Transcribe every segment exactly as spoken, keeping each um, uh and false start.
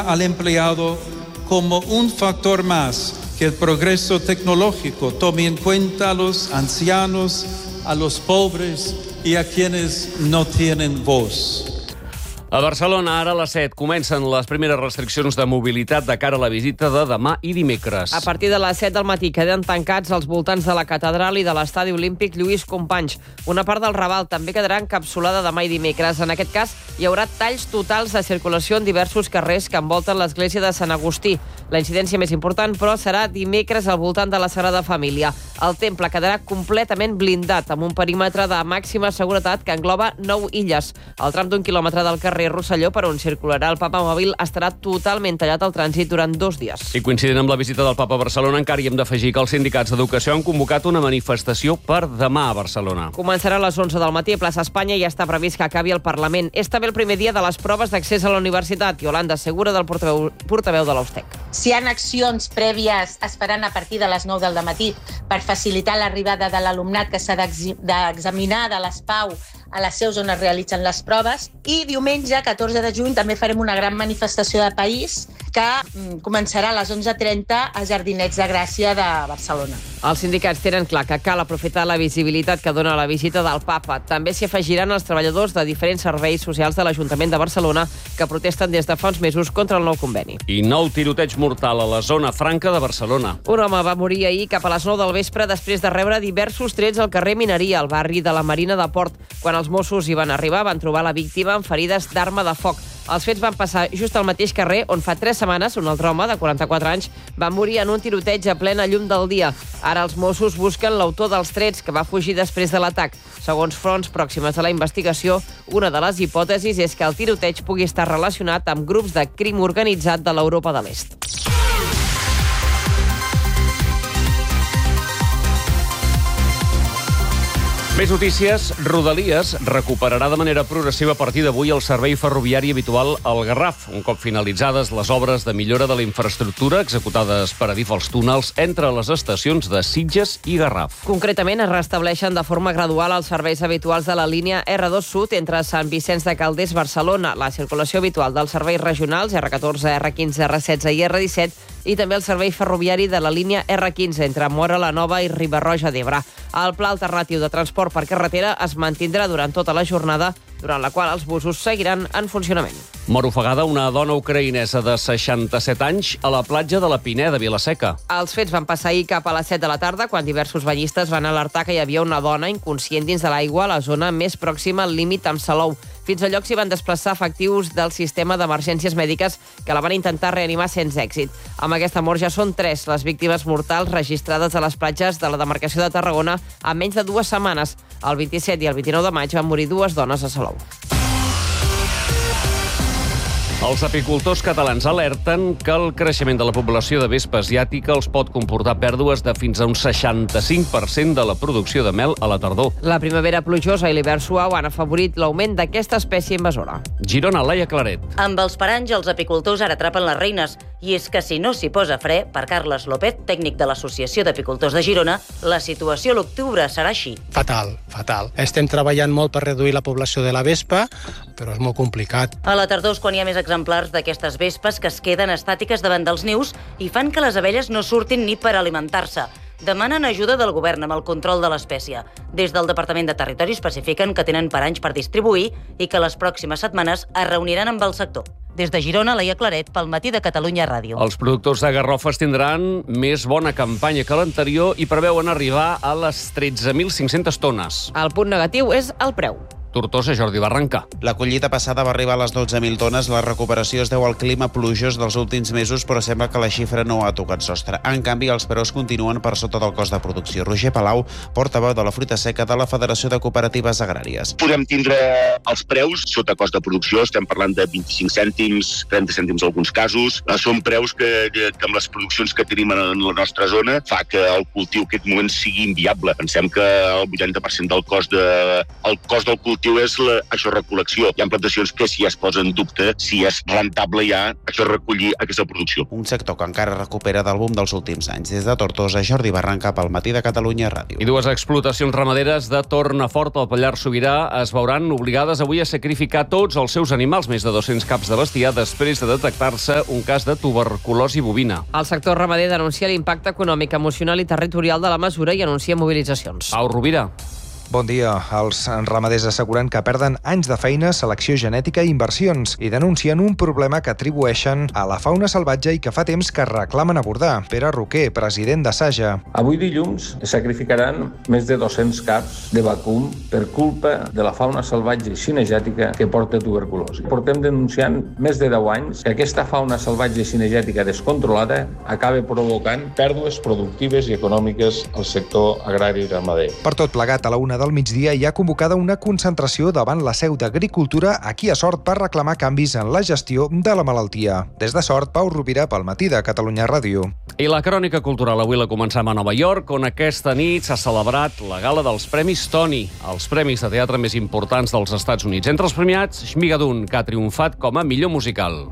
al empleado como un factor más que el progreso tecnológico tome en cuenta a los ancianos, a los pobres y a quienes no tienen voz. A Barcelona, ara a les set, comencen les primeres restriccions de mobilitat de cara a la visita de demà i dimecres. A partir de les set del matí queden tancats als voltants de la catedral i de l'estadi olímpic Lluís Companys. Una part del Raval també quedarà encapsulada demà i dimecres. En aquest cas, hi haurà talls totals de circulació en diversos carrers que envolten l'església de Sant Agustí. La incidència més important, però, serà dimecres al voltant de la Sagrada Família. El temple quedarà completament blindat, amb un perímetre de màxima seguretat que engloba nou illes. El tram d'un quilòmetre del carrer Rosselló, per on circularà el Papa Mòbil, estarà totalment tallat al trànsit durant dos dies. I coincidint amb la visita del Papa a Barcelona, encara hi hem d'afegir que els sindicats d'educació han convocat una manifestació per demà a Barcelona. Començarà a les onze del matí a Plaça Espanya i ja està previst que acabi al Parlament. És també el primer dia de les proves d'accés a la universitat. Yolanda Segura, del portaveu, portaveu de l'Austec. Si hi ha accions prèvies esperant a partir de les nou del matí per facilitar l'arribada de l'alumnat que s'ha d'examinar de les P A U a les seus on es realitzen les proves. I diumenge, catorze de juny, també farem una gran manifestació de país que començarà a les onze trenta a Jardinets de Gràcia de Barcelona. Els sindicats tenen clar que cal aprofitar la visibilitat que dona la visita del Papa. També s'hi afegiran els treballadors de diferents serveis socials de l'Ajuntament de Barcelona que protesten des de fa uns mesos contra el nou conveni. I nou tiroteig mortal a la zona franca de Barcelona. Un home va morir ahir cap a les nou del vespre després de rebre diversos trets al carrer Mineria, al barri de la Marina de Port. Quan els Mossos hi van arribar, van trobar la víctima amb ferides d'arma de foc. Els fets van passar just al mateix carrer on fa tres setmanes un altre home de quaranta-quatre anys va morir en un tiroteig a plena llum del dia. Ara els Mossos busquen l'autor dels trets que va fugir després de l'atac. Segons fonts pròximes a la investigació, una de les hipòtesis és que el tiroteig pugui estar relacionat amb grups de crim organitzat de l'Europa de l'Est. Més notícies. Rodalies recuperarà de manera progressiva a partir d'avui el servei ferroviari habitual al Garraf, un cop finalitzades les obres de millora de la infraestructura executades per Adif als túnels entre les estacions de Sitges i Garraf. Concretament, es restableixen de forma gradual els serveis habituals de la línia erre dos Sud entre Sant Vicenç de Calders, Barcelona, la circulació habitual dels serveis regionals erre catorze, erre quinze, erre setze i erre disset i també el servei ferroviari de la línia erre quinze entre Móra la Nova i Riba-roja d'Ebre. El pla alternatiu de transport per carretera es mantindrà durant tota la jornada, durant la qual els busos seguiran en funcionament. Mor ofegada una dona ucraïnesa de seixanta-set anys a la platja de la Pineda, Vila-seca. Els fets van passar ahir cap a les set de la tarda, quan diversos banyistes van alertar que hi havia una dona inconscient dins de l'aigua a la zona més pròxima al límit amb Salou. Fins al lloc s'hi van desplaçar efectius del sistema d'emergències mèdiques que la van intentar reanimar sense èxit. Amb aquesta mort ja són tres les víctimes mortals registrades a les platges de la demarcació de Tarragona en menys de dues setmanes. El vint-i-set i el vint-i-nou de maig van morir dues dones a Salou. Els apicultors catalans alerten que el creixement de la població de vespa asiàtica els pot comportar pèrdues de fins a un seixanta-cinc per cent de la producció de mel a la tardor. La primavera plujosa i l'hivern suau han afavorit l'augment d'aquesta espècie invasora. Girona, Laia Claret. Amb els paranys, els apicultors ara atrapen les reines. I és que si no s'hi posa fre, per Carles López, tècnic de l'Associació d'Apicultors de Girona, la situació a l'octubre serà així. Fatal, fatal. Estem treballant molt per reduir la població de la vespa, però és molt complicat. A la tardor és quan hi ha més exemplars d'aquestes vespes que es queden estàtiques davant dels nius i fan que les abelles no surtin ni per alimentar-se. Demanen ajuda del govern amb el control de l'espècie. Des del Departament de Territori especifiquen que tenen paranys per distribuir i que les pròximes setmanes es reuniran amb el sector. Des de Girona, Laia Claret, pel Matí de Catalunya Ràdio. Els productors de garrofes tindran més bona campanya que l'anterior i preveuen arribar a les tretze mil cinc-centes tones. El punt negatiu és el preu. Tortosa, Jordi Barranca. La collita passada va arribar a les dotze mil tones. La recuperació es deu al clima plujós dels últims mesos, però sembla que la xifra no ha tocat sostre. En canvi, els preus continuen per sota del cost de producció. Roger Palau, portaveu de la fruita seca de la Federació de Cooperatives Agràries. Podem tindre els preus sota cost de producció, estem parlant de vint-i-cinc cèntims, trenta cèntims en alguns casos. Són preus que, que amb les produccions que tenim en la nostra zona fa que el cultiu en aquest moment sigui inviable. Pensem que el vuitanta per cent del cost, de, el cost del cultiu l'objectiu és la, això, recol·lecció. Hi ha plantacions que si ja es posa en dubte, si és rentable ja, això recollir aquesta producció. Un sector que encara recupera del boom dels últims anys. Des de Tortosa, Jordi Barranca, pel Matí de Catalunya Ràdio. I dues explotacions ramaderes de Tornafort al Pallars Sobirà es veuran obligades avui a sacrificar tots els seus animals, més de dos-cents caps de bestiar, després de detectar-se un cas de tuberculosi bovina. El sector ramader denuncia l'impacte econòmic, emocional i territorial de la mesura i anuncia mobilitzacions. Pau Rovira. Bon dia. Els ramaders asseguren que perden anys de feina, selecció genètica i inversions i denuncien un problema que atribueixen a la fauna salvatge i que fa temps que reclamen abordar. Pere Roquer, president de Saja. Avui dilluns es sacrificaran més de dos-cents caps de vacum per culpa de la fauna salvatge i cinegètica que porta tuberculosi. Portem denunciant més de deu anys que aquesta fauna salvatge i cinegètica descontrolada acaba provocant pèrdues productives i econòmiques al sector agrari i ramader. Per tot plegat, a la una del migdia hi ha convocada una concentració davant la seu d'Agricultura aquí a Sort per reclamar canvis en la gestió de la malaltia. Des de Sort, Pau Rovira pel Matí de Catalunya Ràdio. I la crònica cultural avui la comencem a Nova York, on aquesta nit s'ha celebrat la gala dels Premis Tony, els premis de teatre més importants dels Estats Units. Entre els premiats, Shmigadun, que ha triomfat com a millor musical.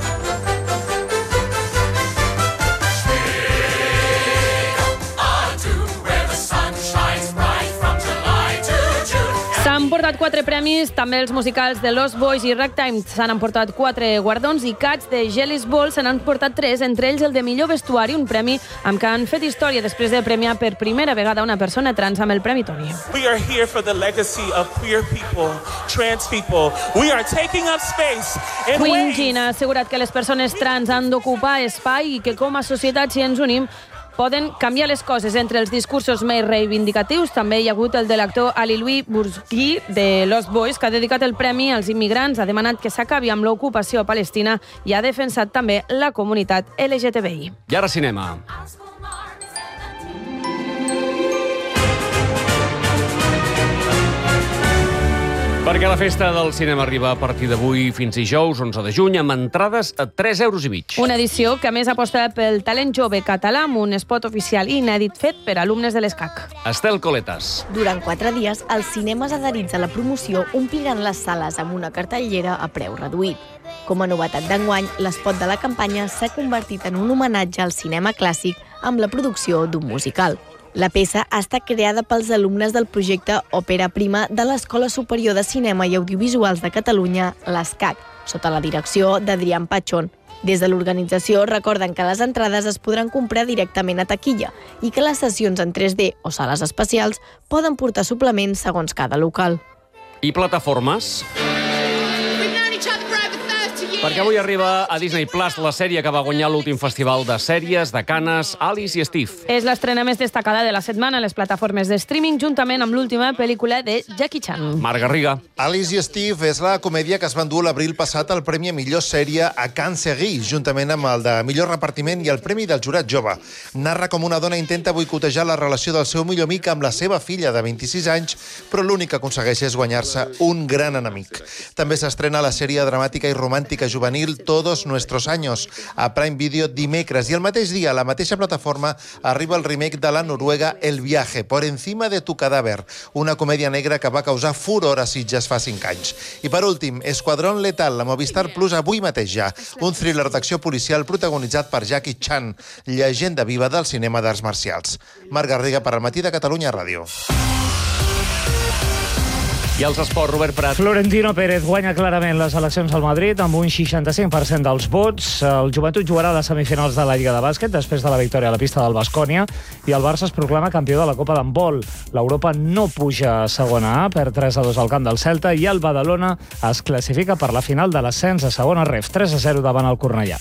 S'han portat quatre premis, també els musicals de Lost Boys i Ragtime s'han emportat quatre guardons i Cats de Jelly's Ball se n'han portat tres, entre ells el de millor vestuari, un premi amb què han fet història després de premiar per primera vegada una persona trans amb el Premi Tony. We are here for the legacy of queer people, trans people. We are taking up space in Queen ways... Jean ha assegurat que les persones trans han d'ocupar espai i que com a societat, si ens unim, poden canviar les coses. Entre els discursos més reivindicatius també hi ha hagut el de l'actor Ali Louis Bourgui de Lost Boys, que ha dedicat el premi als immigrants, ha demanat que s'acabi amb l'ocupació a Palestina i ha defensat també la comunitat L G T B I. I ara cinema. Perquè la festa del cinema arriba a partir d'avui fins dijous, onze de juny, amb entrades a tres euros i mig. Una edició que a més aposta pel talent jove català amb un spot oficial inèdit fet per alumnes de l'ESCAC. Estel Coletas. Durant quatre dies, els cinemes adherits a la promoció ompliran les sales amb una cartellera a preu reduït. Com a novetat d'enguany, l'espot de la campanya s'ha convertit en un homenatge al cinema clàssic amb la producció d'un musical. La peça ha estat creada pels alumnes del projecte Òpera Prima de l'Escola Superior de Cinema i Audiovisuals de Catalunya, l'ESCAC, sota la direcció d'Adrián Pachón. Des de l'organització recorden que les entrades es podran comprar directament a taquilla i que les sessions en tres D o sales especials poden portar suplements segons cada local. I plataformes? Perquè avui arriba a Disney Plus la sèrie que va guanyar l'últim festival de sèries de Canes, Alice i Steve. És l'estrena més destacada de la setmana a les plataformes de streaming, juntament amb l'última pel·lícula de Jackie Chan. Marc Garriga. Alice i Steve és la comèdia que es va endur l'abril passat al Premi a Millor Sèrie a Cannes Series, juntament amb el de Millor Repartiment i el Premi del Jurat Jove. Narra com una dona intenta boicotejar la relació del seu millor amic amb la seva filla de vint-i-sis anys, però l'únic que aconsegueix és guanyar-se un gran enemic. També s'estrena la sèrie dramàtica i romàntica juvenil Todos Nuestros Años a Prime Video dimecres, i el mateix dia a la mateixa plataforma arriba el remake de la noruega El viaje, por encima de tu cadàver, una comèdia negra que va causar furor a Sitges fa cinc anys. I per últim, Esquadrón Letal, la Movistar Plus avui mateix ja, un thriller d'acció policial protagonitzat per Jackie Chan, llegenda viva del cinema d'arts marcials. Marc Garriga per al Matí de Catalunya Ràdio. I els esports, Robert Prat. Florentino Pérez guanya clarament les eleccions al Madrid amb un seixanta-cinc per cent dels vots. El Joventut jugarà a les semifinals de la Lliga de Bàsquet després de la victòria a la pista del Baskonia i el Barça es proclama campió de la Copa d'Handbol. L'Europa no puja a segona A per tres a dos al camp del Celta i el Badalona es classifica per la final de l'ascens a segona ref, tres a zero davant el Cornellà.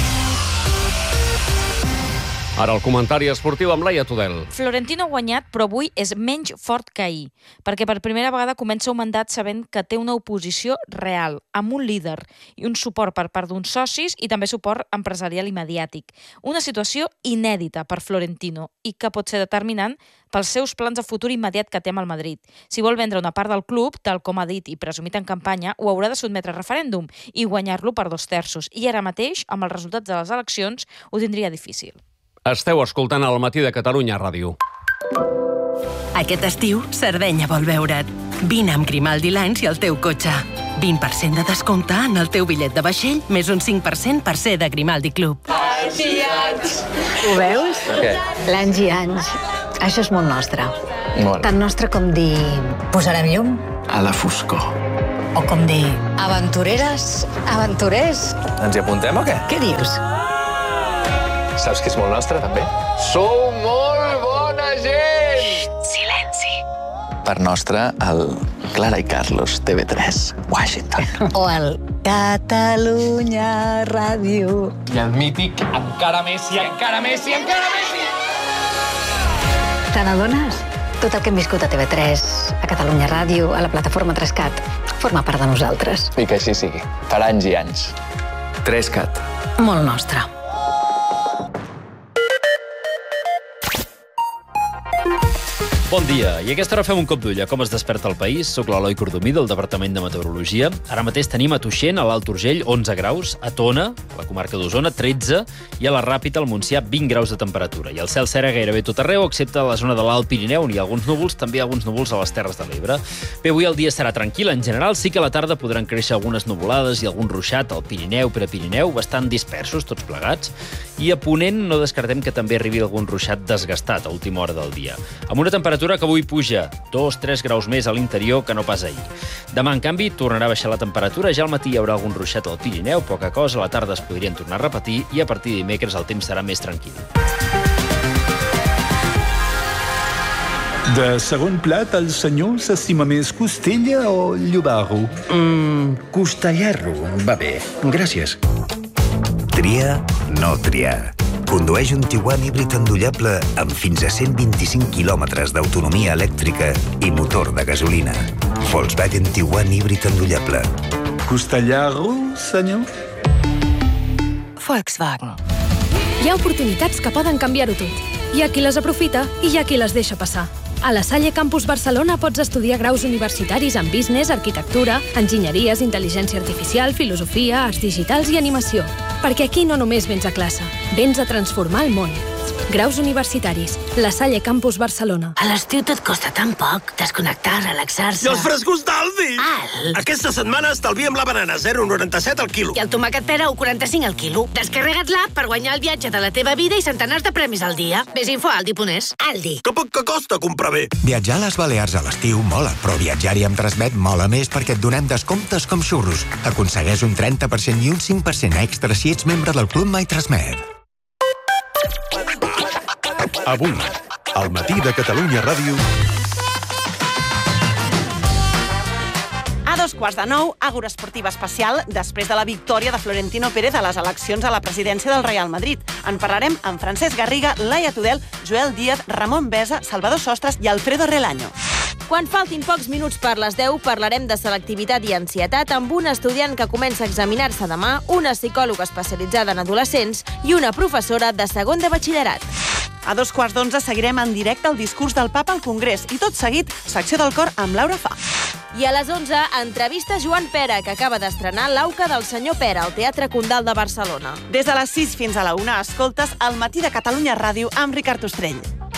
Ara el comentari esportiu amb Laia Tudel. Florentino ha guanyat, però avui és menys fort que ahir, perquè per primera vegada comença un mandat sabent que té una oposició real, amb un líder i un suport per part d'uns socis i també suport empresarial i mediàtic. Una situació inèdita per Florentino i que pot ser determinant pels seus plans de futur immediat que té amb el Madrid. Si vol vendre una part del club, tal com ha dit i presumit en campanya, ho haurà de sotmetre a referèndum i guanyar-lo per dos terços. I ara mateix, amb els resultats de les eleccions, ho tindria difícil. Esteu escoltant el Matí de Catalunya Ràdio. Aquest estiu, Sardenya vol veure't. Vine amb Grimaldi Lines i el teu cotxe. vint per cent de descompte en el teu bitllet de vaixell, més un cinc per cent per ser de Grimaldi Club. Anys i anys! Ho veus? Què? L'anys i anys. Això és molt nostre. Molt. Tan nostre com dir... Posarem llum? A la foscor. O com dir... Aventureres, aventurers... Ens hi apuntem o què? Què dius? Saps que és molt nostre, també? Sou molt bona gent! Xxt, silenci. Per nostre, el Clara i Carlos, T V tres, Washington. O el Catalunya Ràdio. I el mític Encara Messi, encara Messi, encara Messi! Te n'adones? Tot el que hem viscut a T V tres, a Catalunya Ràdio, a la plataforma tres cat, forma part de nosaltres. I que així sigui, per anys i anys. tres cat. Molt nostre. Bon dia, i a aquesta hora fem un cop d'ull a com es desperta el país. Soc l'Eloi Cordomí, del Departament de Meteorologia. Ara mateix tenim a Tuixén, a l'Alt Urgell, onze graus, a Tona, a la comarca d'Osona, tretze, i a la Ràpita, al Montsià, vint graus de temperatura. I el cel serà gairebé tot arreu, excepte a la zona de l'Alt Pirineu, on hi ha alguns núvols, també hi ha alguns núvols a les Terres de l'Ebre. Bé, avui el dia serà tranquil, en general, sí que a la tarda podran créixer algunes nuvolades i algun ruixat al Pirineu, Prepirineu, bastant dispersos, tots plegats, i a Ponent no descartem que també arribi algun ruixat desgastat a última hora del dia. Amb una temperatura que avui puja dos a tres graus més a l'interior que no pas ahir. Demà, en canvi, tornarà a baixar la temperatura. Ja al matí hi haurà algun ruixat al Pirineu, poca cosa, a la tarda es podrien tornar a repetir i a partir de dimecres el temps serà més tranquil. De segon plat, el senyor s'estima més costella o llobarro? Mmm, costellarro, va bé. Gràcies. Tria, no triar. Condueix un Tiguan híbrid endollable amb fins a cent vint-i-cinc quilòmetres d'autonomia elèctrica i motor de gasolina. Volkswagen Tiguan híbrid endollable. Costellarro, senyor? Volkswagen. Hi ha oportunitats que poden canviar-ho tot. Hi ha qui les aprofita i hi ha qui les deixa passar. A la Salle Campus Barcelona pots estudiar graus universitaris en business, arquitectura, enginyeries, intel·ligència artificial, filosofia, arts digitals i animació. Perquè aquí no només vens a classe, vens a transformar el món. Graus universitaris. La Salle Campus Barcelona. A l'estiu tot costa tan poc. Desconnectar, relaxar-se... I els frescos d'Aldi! Alt! Aquesta setmana estalviem la banana zero coma noranta-set al quilo. I el tomàquet pera u coma quaranta-cinc al quilo. Descarrega't l'app per guanyar el viatge de la teva vida i centenars de premis al dia. Ves info a aldi punt es. Aldi. Que poc que costa comprar bé. Viatjar a les Balears a l'estiu mola, però viatjar-hi amb Transmet mola més perquè et donem descomptes com xurros. Aconsegueix un trenta per cent i un cinc per cent extra si ets membre del Club My Transmet. Avui, al matí de Catalunya Ràdio... A dos quarts de nou, Àgora Esportiva Especial, després de la victòria de Florentino Pérez a les eleccions a la presidència del Real Madrid. En parlarem amb Francesc Garriga, Laia Tudel, Joel Díaz, Ramon Besa, Salvador Sostres i Alfredo Relaño. Quan faltin pocs minuts per les deu, parlarem de selectivitat i ansietat amb un estudiant que comença a examinar-se demà, una psicòloga especialitzada en adolescents i una professora de segon de batxillerat. A dos quarts d'onze seguirem en directe el discurs del papa al Congrés i tot seguit, secció del cor amb Laura Fa. I a les onze, entrevista Joan Pera, que acaba d'estrenar l'Auca del senyor Pera al Teatre Condal de Barcelona. Des de les sis fins a la una, escoltes El matí de Catalunya Ràdio amb Ricard Ostrell.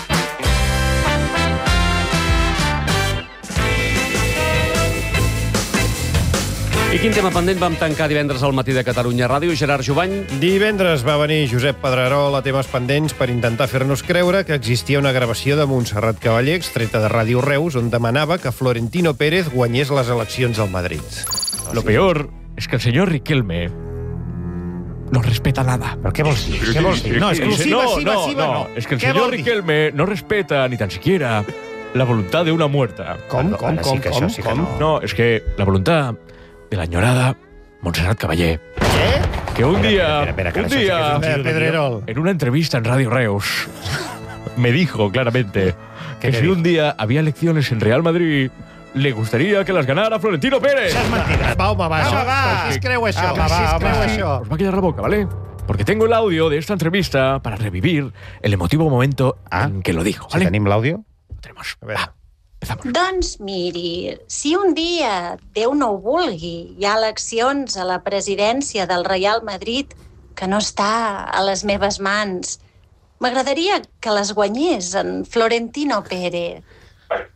I quin tema pendent vam tancar divendres al matí de Catalunya Ràdio? Gerard Jovany? Divendres va venir Josep Pedrerol a temes pendents per intentar fer-nos creure que existia una gravació de Montserrat Cavaller, extreta de Ràdio Reus, on demanava que Florentino Pérez guanyés les eleccions al Madrid. Lo peor es que el señor Riquelme no respeta nada. ¿Pero qué vols dir? ¿Qué vols dir? No, exclusiva, no, sí, no, sí, no, no. Es que el señor Riquelme no respeta ni tan siquiera la voluntad de una muerta. Com, com, com, com, com? No, es que la voluntad de la añorada Montserrat Cavaller. ¿Qué? Que un Espera, día, espera, espera, un que día, això sí que és un Pedrerol. en una entrevista en Radio Reus, me dijo claramente que si un día había elecciones en Real Madrid, le gustaría que las ganara Florentino Pérez. Això és mentida. Va, home, va. Home, va. Si es creu això. Home, va, si es creu home. això. Os va a quedar la boca, ¿vale? Porque tengo el audio de esta entrevista para revivir el emotivo momento en que lo dijo, ¿vale? Si tenim l'àudio? Lo tenemos. A veure. Va. Doncs miri, si un dia, Déu no ho vulgui, hi ha eleccions a la presidència del Real Madrid que no està a les meves mans, m'agradaria que les guanyés en Florentino Pérez. Vale, perfecto.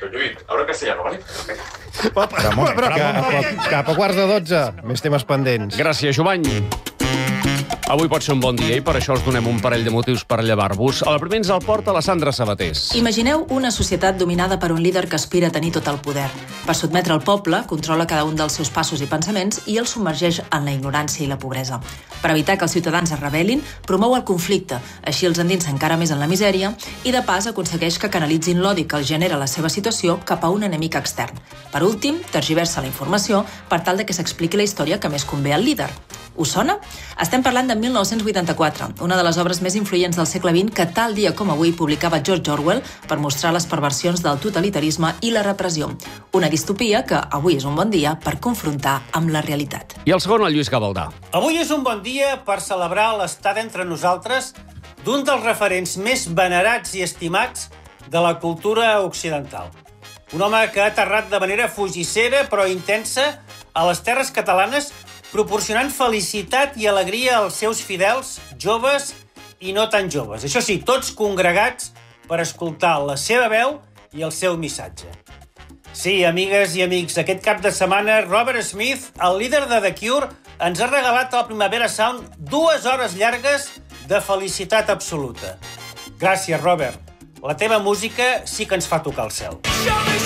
Lluís, habla castellano, ¿vale? Però, però, però, cap, cap a quarts de dotze. Més temes pendents. Gràcies, Jovany. Avui pot ser un bon dia i per això us donem un parell de motius per llevar-vos. A la primer ens el porta la Sandra Sabatés. Imagineu una societat dominada per un líder que aspira a tenir tot el poder. Per sotmetre el poble, controla cada un dels seus passos i pensaments i el submergeix en la ignorància i la pobresa. Per evitar que els ciutadans es rebel·lin, promou el conflicte, així els endinsa encara més en la misèria i, de pas, aconsegueix que canalitzin l'odi que els genera la seva situació cap a un enemic extern. Per últim, tergiversa la informació per tal de que s'expliqui la història que més convé al líder. Us sona? Estem parlant de mil nou-cents vuitanta-quatre, una de les obres més influents del segle vint que tal dia com avui publicava George Orwell per mostrar les perversions del totalitarisme i la repressió. Una distopia que avui és un bon dia per confrontar amb la realitat. I el segon, el Lluís Gavaldà. Avui és un bon dia per celebrar l'estada entre nosaltres d'un dels referents més venerats i estimats de la cultura occidental. Un home que ha aterrat de manera fugissera però intensa a les terres catalanes, proporcionant felicitat i alegria als seus fidels, joves i no tan joves. Això sí, tots congregats per escoltar la seva veu i el seu missatge. Sí, amigues i amics, aquest cap de setmana Robert Smith, el líder de The Cure, ens ha regalat al Primavera Sound dues hores llargues de felicitat absoluta. Gràcies, Robert. La teva música sí que ens fa tocar el cel.